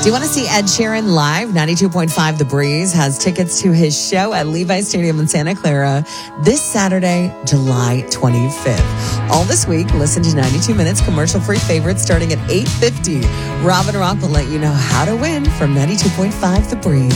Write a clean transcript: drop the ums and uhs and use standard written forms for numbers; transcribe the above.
Do you want to see Ed Sheeran live? 92.5 The Breeze has tickets to his show at Levi Stadium in Santa Clara this Saturday, July 25th. All this week, listen to 92 Minutes commercial-free favorites starting at 8:50. Robin Rock will let you know how to win from 92.5 The Breeze.